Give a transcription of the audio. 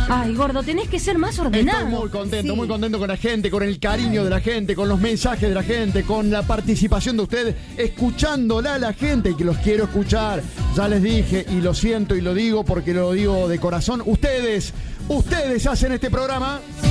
Ay, gordo, tenés que ser más ordenado. Estoy muy contento con la gente, con el cariño de la gente, con los mensajes de la gente, con la participación de ustedes, escuchándola a la gente, que los quiero escuchar. Ya les dije, y lo siento y lo digo porque lo digo de corazón. Ustedes hacen este programa.